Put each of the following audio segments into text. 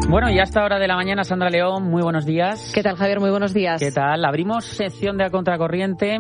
Bueno, y a esta hora de la mañana, Sandra León, muy buenos días. ¿Qué tal, Javier? Muy buenos días. ¿Qué tal? Abrimos sección de A Contracorriente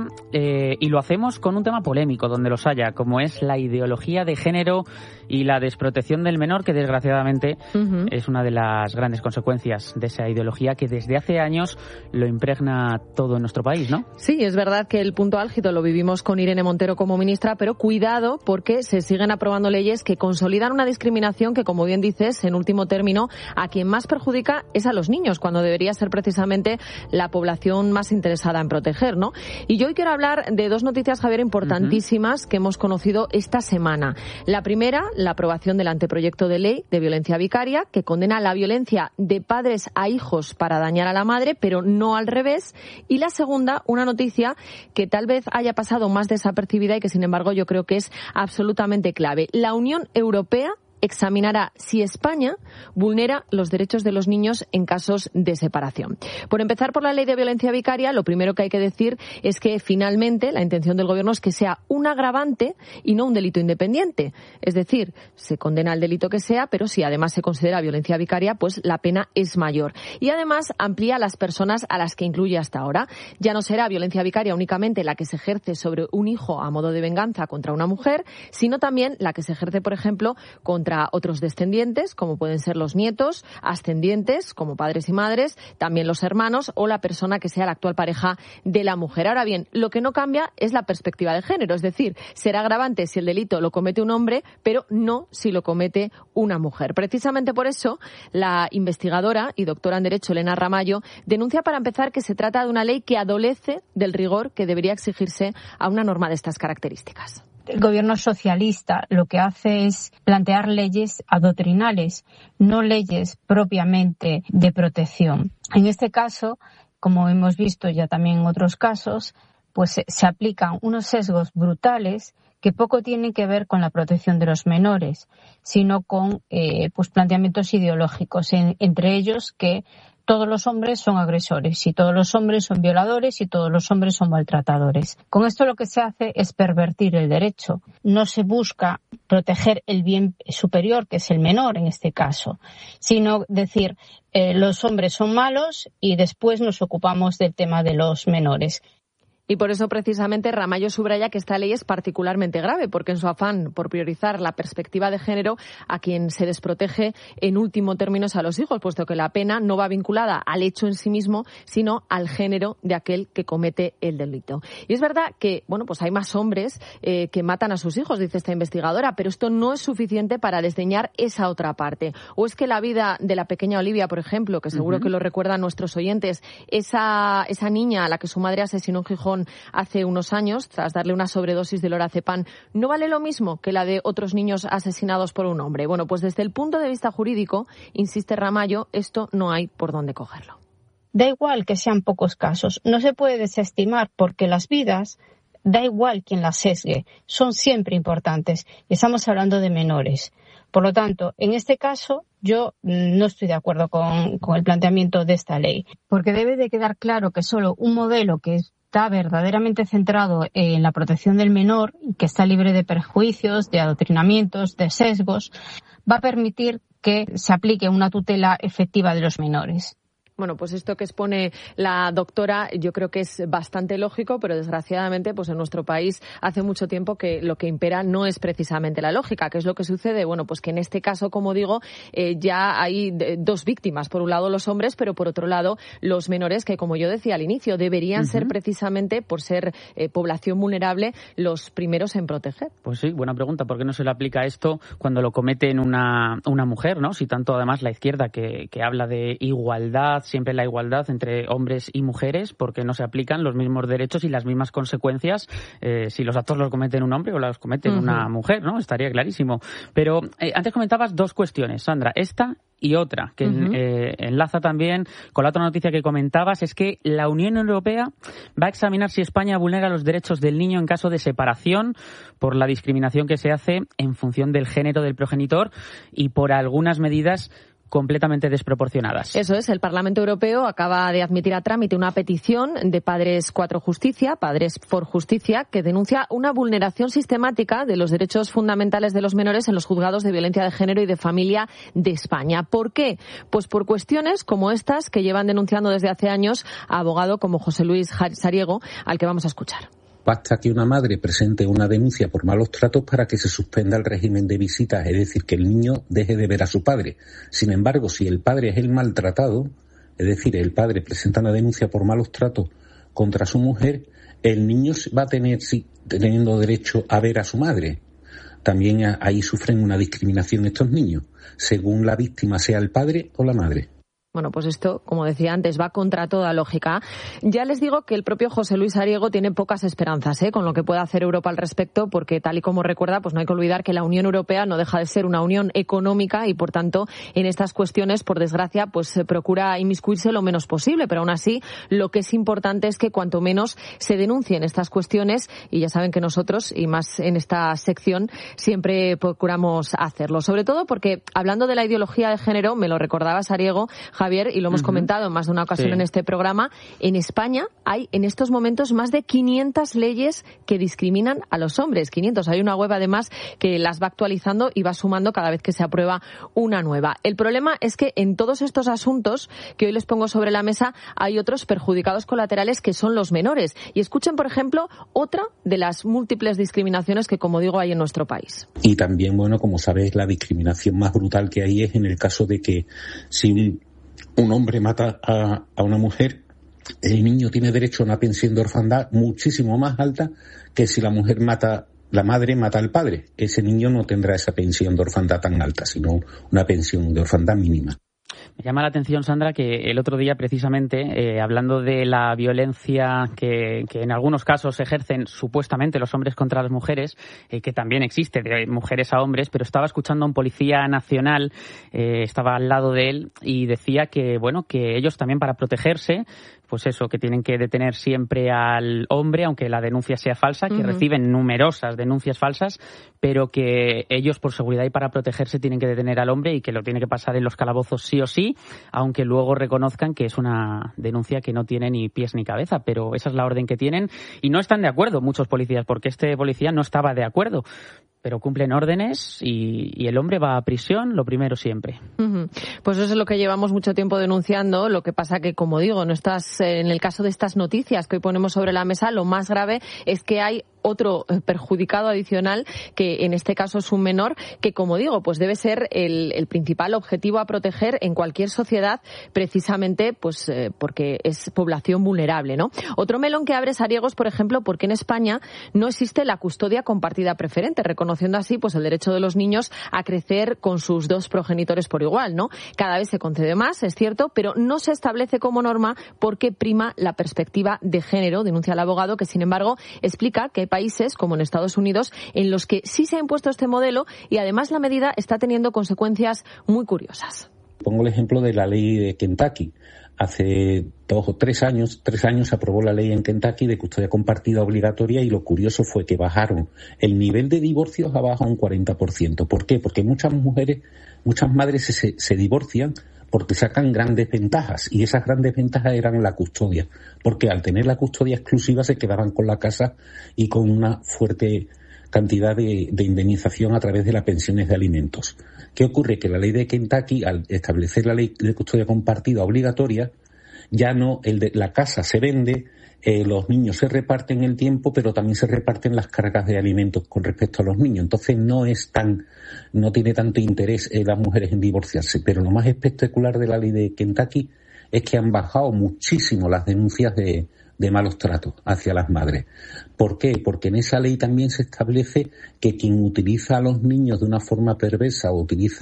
y lo hacemos con un tema polémico, donde los haya, como es la ideología de género y la desprotección del menor, que desgraciadamente es una de las grandes consecuencias de esa ideología que desde hace años lo impregna todo en nuestro país, ¿no? Sí, es verdad que el punto álgido lo vivimos con Irene Montero como ministra, pero cuidado porque se siguen aprobando leyes que consolidan una discriminación que, como bien dices, en último término, a quien más perjudica es a los niños, cuando debería ser precisamente la población más interesada en proteger, ¿no? Y yo hoy quiero hablar de dos noticias, Javier, importantísimas que hemos conocido esta semana. La primera, la aprobación del anteproyecto de ley de violencia vicaria, que condena la violencia de padres a hijos para dañar a la madre, pero no al revés. Y la segunda, una noticia que tal vez haya pasado más desapercibida y que, sin embargo, yo creo que es absolutamente clave. La Unión Europea examinará si España vulnera los derechos de los niños en casos de separación. Por empezar por la ley de violencia vicaria, lo primero que hay que decir es que finalmente la intención del Gobierno es que sea un agravante y no un delito independiente. Es decir, se condena el delito que sea, pero si además se considera violencia vicaria, pues la pena es mayor. Y además amplía las personas a las que incluye hasta ahora. Ya no será violencia vicaria únicamente la que se ejerce sobre un hijo a modo de venganza contra una mujer, sino también la que se ejerce, por ejemplo, contra otros descendientes, como pueden ser los nietos, ascendientes, como padres y madres, también los hermanos o la persona que sea la actual pareja de la mujer. Ahora bien, lo que no cambia es la perspectiva de género, es decir, será agravante si el delito lo comete un hombre, pero no si lo comete una mujer. Precisamente por eso, la investigadora y doctora en Derecho, Elena Ramallo, denuncia para empezar que se trata de una ley que adolece del rigor que debería exigirse a una norma de estas características. El gobierno socialista lo que hace es plantear leyes adoctrinales, no leyes propiamente de protección. En este caso, como hemos visto ya también en otros casos, pues se aplican unos sesgos brutales que poco tienen que ver con la protección de los menores, sino con pues planteamientos ideológicos, entre ellos que todos los hombres son agresores y todos los hombres son violadores y todos los hombres son maltratadores. Con esto lo que se hace es pervertir el derecho. No se busca proteger el bien superior, que es el menor en este caso, sino decir los hombres son malos y después nos ocupamos del tema de los menores. Y por eso, precisamente, Ramallo subraya que esta ley es particularmente grave, porque en su afán por priorizar la perspectiva de género, a quien se desprotege en último término es a los hijos, puesto que la pena no va vinculada al hecho en sí mismo, sino al género de aquel que comete el delito. Y es verdad que, bueno, pues hay más hombres que matan a sus hijos, dice esta investigadora, pero esto no es suficiente para desdeñar esa otra parte. O es que la vida de la pequeña Olivia, por ejemplo, que seguro que lo recuerdan nuestros oyentes, esa niña a la que su madre asesinó en Gijón hace unos años, tras darle una sobredosis de lorazepam, ¿no vale lo mismo que la de otros niños asesinados por un hombre? Bueno, pues desde el punto de vista jurídico, insiste Ramallo, esto no hay por dónde cogerlo. Da igual que sean pocos casos, no se puede desestimar porque las vidas, da igual quien las sesgue, son siempre importantes. Estamos hablando de menores. Por lo tanto, en este caso, yo no estoy de acuerdo con el planteamiento de esta ley, porque debe de quedar claro que solo un modelo que está verdaderamente centrado en la protección del menor y que está libre de perjuicios, de adoctrinamientos, de sesgos, va a permitir que se aplique una tutela efectiva de los menores. Bueno, pues esto que expone la doctora yo creo que es bastante lógico, pero desgraciadamente pues en nuestro país hace mucho tiempo que lo que impera no es precisamente la lógica. ¿Qué es lo que sucede? Bueno, pues que en este caso, como digo, ya hay dos víctimas. Por un lado los hombres, pero por otro lado los menores que, como yo decía al inicio, deberían ser precisamente, por ser población vulnerable, los primeros en proteger. Pues sí, buena pregunta. ¿Por qué no se le aplica esto cuando lo comete en una mujer, ¿no? Si tanto además la izquierda que habla de igualdad, siempre la igualdad entre hombres y mujeres, porque no se aplican los mismos derechos y las mismas consecuencias si los actos los cometen un hombre o los cometen una mujer, ¿no? Estaría clarísimo. Pero antes comentabas dos cuestiones, Sandra, esta y otra, que enlaza también con la otra noticia que comentabas, es que la Unión Europea va a examinar si España vulnera los derechos del niño en caso de separación por la discriminación que se hace en función del género del progenitor y por algunas medidas completamente desproporcionadas. Eso es, el Parlamento Europeo acaba de admitir a trámite una petición de Padres for Justicia, que denuncia una vulneración sistemática de los derechos fundamentales de los menores en los juzgados de violencia de género y de familia de España. ¿Por qué? Pues por cuestiones como estas que llevan denunciando desde hace años a abogado como José Luis Sariego, al que vamos a escuchar. Basta que una madre presente una denuncia por malos tratos para que se suspenda el régimen de visitas, es decir, que el niño deje de ver a su padre. Sin embargo, si el padre es el maltratado, es decir, el padre presenta una denuncia por malos tratos contra su mujer, el niño va a teniendo derecho a ver a su madre. También ahí sufren una discriminación estos niños, según la víctima sea el padre o la madre. Bueno, pues esto, como decía antes, va contra toda lógica. Ya les digo que el propio José Luis Sariego tiene pocas esperanzas con lo que pueda hacer Europa al respecto, porque tal y como recuerda, pues no hay que olvidar que la Unión Europea no deja de ser una unión económica y, por tanto, en estas cuestiones, por desgracia, pues se procura inmiscuirse lo menos posible. Pero aún así, lo que es importante es que cuanto menos se denuncien estas cuestiones, y ya saben que nosotros, y más en esta sección, siempre procuramos hacerlo. Sobre todo porque, hablando de la ideología de género, me lo recordaba Sariego, Javier, y lo hemos comentado en más de una ocasión en este programa, en España hay en estos momentos más de 500 leyes que discriminan a los hombres. 500. Hay una web además que las va actualizando y va sumando cada vez que se aprueba una nueva. El problema es que en todos estos asuntos que hoy les pongo sobre la mesa hay otros perjudicados colaterales que son los menores. Y escuchen, por ejemplo, otra de las múltiples discriminaciones que, como digo, hay en nuestro país. Y también, bueno, como sabes, la discriminación más brutal que hay es en el caso de que si un hombre mata a una mujer, el niño tiene derecho a una pensión de orfandad muchísimo más alta que si la madre mata al padre. Ese niño no tendrá esa pensión de orfandad tan alta, sino una pensión de orfandad mínima. Me llama la atención, Sandra, que el otro día, precisamente, hablando de la violencia que en algunos casos ejercen supuestamente los hombres contra las mujeres, que también existe de mujeres a hombres, pero estaba escuchando a un policía nacional, estaba al lado de él, y decía que, bueno, que ellos también, para protegerse, pues eso, que tienen que detener siempre al hombre, aunque la denuncia sea falsa, que reciben numerosas denuncias falsas, pero que ellos, por seguridad y para protegerse, tienen que detener al hombre y que lo tiene que pasar en los calabozos sí o sí, aunque luego reconozcan que es una denuncia que no tiene ni pies ni cabeza, pero esa es la orden que tienen y no están de acuerdo muchos policías, porque este policía no estaba de acuerdo. Pero cumplen órdenes y el hombre va a prisión, lo primero siempre. Pues eso es lo que llevamos mucho tiempo denunciando. Lo que pasa que, como digo, no estás en el caso de estas noticias que hoy ponemos sobre la mesa, lo más grave es que hay otro perjudicado adicional, que en este caso es un menor, que, como digo, pues debe ser el principal objetivo a proteger en cualquier sociedad, precisamente pues porque es población vulnerable, ¿no? Otro melón que abre Sariego es, por ejemplo, porque en España no existe la custodia compartida preferente, reconociendo así pues el derecho de los niños a crecer con sus dos progenitores por igual, ¿no? Cada vez se concede más, es cierto, pero no se establece como norma porque prima la perspectiva de género, denuncia el abogado, que sin embargo explica que hay países, como en Estados Unidos, en los que sí se ha impuesto este modelo y además la medida está teniendo consecuencias muy curiosas. Pongo el ejemplo de la ley de Kentucky. Hace 2 o 3 años se aprobó la ley en Kentucky de custodia compartida obligatoria y lo curioso fue que bajaron el nivel de divorcios abajo a un 40%. ¿Por qué? Porque muchas madres se divorcian porque sacan grandes ventajas y esas grandes ventajas eran la custodia, porque al tener la custodia exclusiva se quedaban con la casa y con una fuerte cantidad de indemnización a través de las pensiones de alimentos. ¿Qué ocurre? Que la ley de Kentucky, al establecer la ley de custodia compartida obligatoria, ya no, la casa se vende, los niños se reparten el tiempo, pero también se reparten las cargas de alimentos con respecto a los niños. Entonces no tiene tanto interés las mujeres en divorciarse. Pero lo más espectacular de la ley de Kentucky es que han bajado muchísimo las denuncias de malos tratos hacia las madres. ¿Por qué? Porque en esa ley también se establece que quien utiliza a los niños de una forma perversa o utiliza